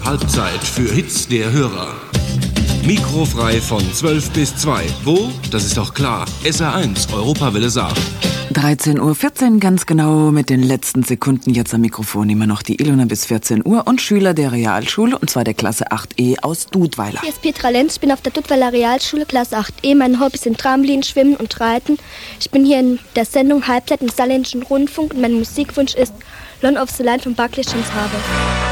Halbzeit für Hits der Hörer. Mikrofrei von 12 bis 2. Wo? Das ist doch klar. SR1, Europawelle Saar. 13.14 Uhr, ganz genau mit den letzten Sekunden jetzt am Mikrofon immer noch die Ilona bis 14 Uhr und Schüler der Realschule, und zwar der Klasse 8e aus Dudweiler. Hier ist Petra Lenz, ich bin auf der Dudweiler Realschule, Klasse 8e. Meine Hobbys sind Trampolin, Schwimmen und Reiten. Ich bin hier in der Sendung Halbzeit im Saarländischen Rundfunk und mein Musikwunsch ist Lone of the Line von Barclay James Harvey.